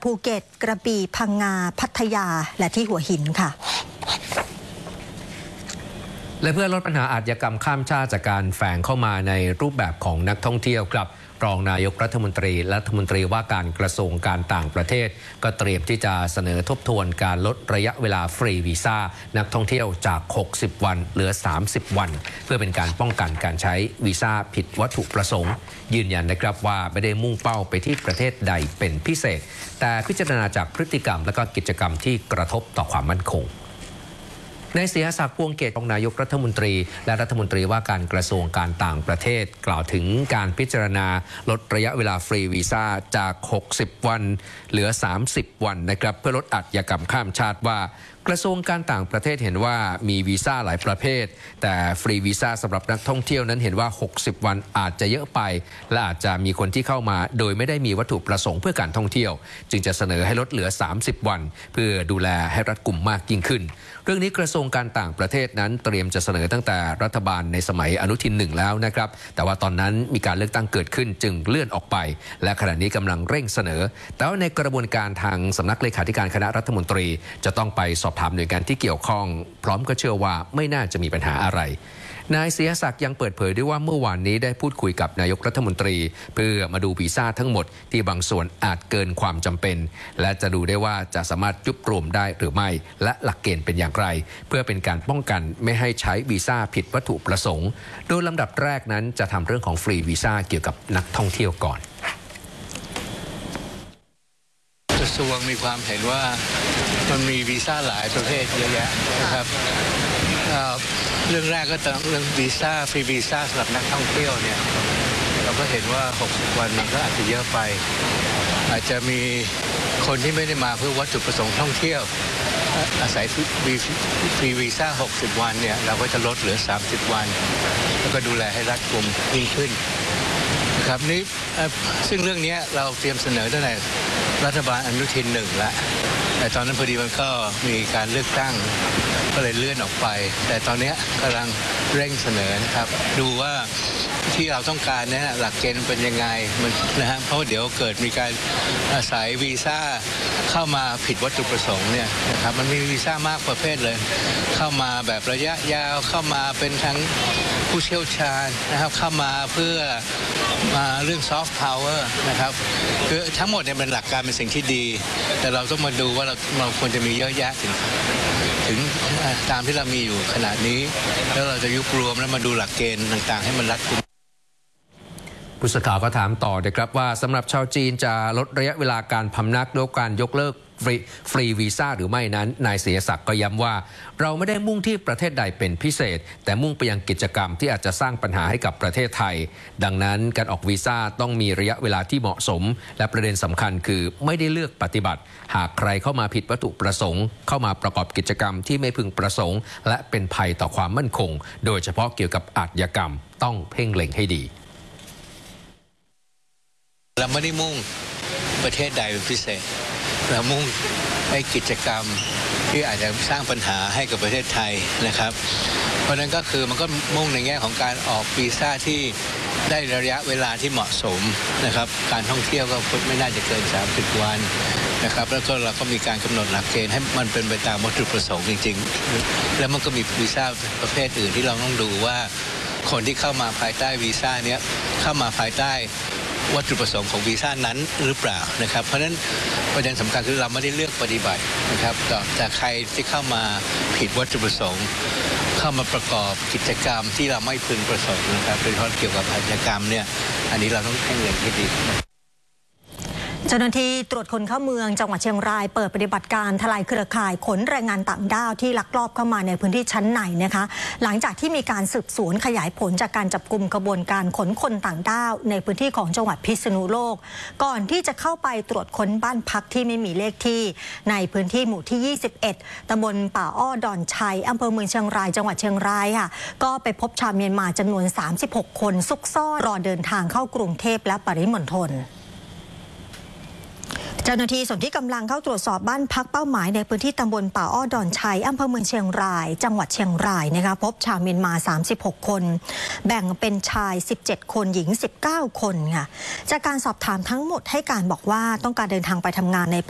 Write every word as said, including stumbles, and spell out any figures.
ภูเก็ตกระบี่พังงาพัทยาและที่หัวหินค่ะและเพื่อลดปัญหาอาชญากรรมข้ามชาติจากการแฝงเข้ามาในรูปแบบของนักท่องเที่ยวครับรองนายกรัฐมนตรีและรัฐมนตรีว่าการกระทรวงการต่างประเทศก็เตรียมที่จะเสนอทบทวนการลดระยะเวลาฟรีวีซ่านักท่องเที่ยวจากหกสิบวันเหลือสามสิบวันเพื่อเป็นการป้องกันการใช้วีซ่าผิดวัตถุประสงค์ยืนยันนะครับว่าไม่ได้มุ่งเป้าไปที่ประเทศใดเป็นพิเศษแต่พิจารณาจากพฤติกรรมและก็กิจกรรมที่กระทบต่อความมั่นคงนายเสียศักดิ์ พวงเกตรองนายกรัฐมนตรีและรัฐมนตรีว่าการกระทรวงการต่างประเทศกล่าวถึงการพิจารณาลดระยะเวลาฟรีวีซ่าจากหกสิบวันเหลือสามสิบวันนะครับเพื่อลดอาชญากรรมข้ามชาติว่ากระทรวงการต่างประเทศเห็นว่ามีวีซ่าหลายประเภทแต่ฟรีวีซ่าสำหรับนักท่องเที่ยวนั้นเห็นว่าหกสิบวันอาจจะเยอะไปและอาจจะมีคนที่เข้ามาโดยไม่ได้มีวัตถุประสงค์เพื่อการท่องเที่ยวจึงจะเสนอให้ลดเหลือสามสิบวันเพื่อดูแลให้รัดกุมมากยิ่งขึ้นเรื่องนี้กระทรวงการต่างประเทศนั้นเตรียมจะเสนอตั้งแต่รัฐบาลในสมัยอนุทินหนึ่งแล้วนะครับแต่ว่าตอนนั้นมีการเลือกตั้งเกิดขึ้นจึงเลื่อนออกไปและขณะนี้กำลังเร่งเสนอแต่ว่าในกระบวนการทางสำนักเลขาธิการคณะรัฐมนตรีจะต้องไปสอบถามหน่วยงานที่เกี่ยวข้องพร้อมก็เชื่อว่าไม่น่าจะมีปัญหาอะไรนายเสียศักดิ์ยังเปิดเผยด้วยว่าเมื่อวานนี้ได้พูดคุยกับนายกรัฐมนตรีเพื่อมาดูวีซ่าทั้งหมดที่บางส่วนอาจเกินความจำเป็นและจะดูได้ว่าจะสามารถยุบรวมได้หรือไม่และหลักเกณฑ์เป็นอย่างไรเพื่อเป็นการป้องกันไม่ให้ใช้วีซ่าผิดวัตถุประสงค์โดยลำดับแรกนั้นจะทำเรื่องของฟรีวีซ่าเกี่ยวกับนักท่องเที่ยวก่อนกระทรวงมีความเห็นว่ามันมีวีซ่าหลายประเภทเยอะแยะนะครับเรื่องแรกก็ต้องเรื่องวีซ่าฟรีวีซ่าสำหรับนักท่องเที่ยวเนี่ยเราก็เห็นว่าหกสิบวันมันก็อาจจะเยอะไปอาจจะมีคนที่ไม่ได้มาเพื่อวัตถุประสงค์ท่องเที่ยวอาศัยฟรีวีซ่าหกสิบวันเนี่ยเราก็จะลดเหลือสามสิบวันแล้วก็ดูแลให้รัดกุมยิ่งขึ้นครับนี่ซึ่งเรื่องนี้เราเตรียมเสนอตั้งแต่รัฐบาลอนุทินหนึ่งแล้วแต่ตอนนั้นพอดีมันก็มีการเลือกตั้งก็เลยเลื่อนออกไปแต่ตอนนี้กำลังเร่งเสนอนะครับดูว่าที่เราต้องการเนี่ยหลักเกณฑ์เป็นยังไงมันนะฮะเพราะเดี๋ยวเกิดมีการอาศัยวีซ่าเข้ามาผิดวัตถุประสงค์เนี่ยนะครับมันมีวีซ่ามากประเภทเลยเข้ามาแบบระยะยาวเข้ามาเป็นทั้งผู้เชี่ยวชาญนะครับเข้ามาเพื่อมาเรื่องซอฟต์พาวเวอร์นะครับคือทั้งหมดเนี่ยเป็นหลักการเป็นสิ่งที่ดีแต่เราต้องมาดูว่าเราเราควรจะมีเยอะแยะถึงถึงตามที่เรามีอยู่ขนาดนี้แล้วเราจะยุบรวมแล้วมาดูหลักเกณฑ์ต่างๆให้มันรัดกุมผู้สื่อข่าวก็ถามต่อนะครับว่าสำหรับชาวจีนจะลดระยะเวลาการพำนักด้วยการยกเลิกฟรีฟรีวีซ่าหรือไม่นั้นนายเสียศักดิ์ก็ย้ำว่าเราไม่ได้มุ่งที่ประเทศใดเป็นพิเศษแต่มุ่งไปยังกิจกรรมที่อาจจะสร้างปัญหาให้กับประเทศไทยดังนั้นการออกวีซ่าต้องมีระยะเวลาที่เหมาะสมและประเด็นสำคัญคือไม่ได้เลือกปฏิบัติหากใครเข้ามาผิดวัตถุประสงค์เข้ามาประกอบกิจกรรมที่ไม่พึงประสงค์และเป็นภัยต่อความมั่นคงโดยเฉพาะเกี่ยวกับอาชญากรรมต้องเพ่งเล็งให้ดีเราไม่ได้มุ่งประเทศใดเป็นพิเศษเรามุ่งให้กิจกรรมที่อาจจะสร้างปัญหาให้กับประเทศไทยนะครับเพราะนั้นก็คือมันก็มุ่งในแง่ของการออกวีซ่าที่ได้ระยะเวลาที่เหมาะสมนะครับการท่องเที่ยวก็ไม่น่าจะเกินสามสิบวันนะครับแล้วก็เราก็มีการกำหนดหลักเกณฑ์ให้มันเป็นไปตามวัตถุประสงค์จริงๆแล้วมันก็มีวีซ่าประเภทอื่นที่เราต้องดูว่าคนที่เข้ามาภายใต้วีซ่านี้เข้ามาภายใต้วัตถุประสงค์ของวีซ่านั้นหรือเปล่านะครับเพราะฉะนั้นประเด็นสำคัญคือเราไม่ได้เลือกปฏิบัตินะครับแต่ใครที่เข้ามาผิดวัตถุประสงค์เข้ามาประกอบกิจกรรมที่เราไม่พึงประสงค์นะครับโดยเฉพาะเกี่ยวกับอาชญากรรมเนี่ยอันนี้เราต้องเพ่งเล็งให้ดีเจ้าหน้าที่ตรวจคนเข้าเมืองจังหวัดเชียงรายเปิดปฏิบัติการทลายเครือข่ายขนแรงงานต่างด้าวที่ลักลอบเข้ามาในพื้นที่ชั้นในนะคะหลังจากที่มีการสืบสวนขยายผลจากการจับกุมกระบวนการขนคนต่างด้าวในพื้นที่ของจังหวัดพิษณุโลกก่อนที่จะเข้าไปตรวจค้นบ้านพักที่ไม่มีเลขที่ในพื้นที่หมู่ที่ยี่สิบเอ็ดตำบลป่าอ้อดอนชัยอำเภอเมืองเชียงรายจังหวัดเชียงรายค่ะก็ไปพบชาวเมียนมาจำนวนสามสิบหกคนซุกซ่อนรอเดินทางเข้ากรุงเทพและปริมณฑล เจ้าหน้าที่ส่วนที่กำลังเข้าตรวจสอบบ้านพักเป้าหมายในพื้นที่ตำบลป่าอ้อดอนชัยอำเภอเมืองเชียงรายจังหวัดเชียงรายนะคะพบชาวเมียนมาสามสิบหกคนแบ่งเป็นชายสิบเจ็ดคนหญิงสิบเก้าคนค่ะจากการสอบถามทั้งหมดให้การบอกว่าต้องการเดินทางไปทำงานใน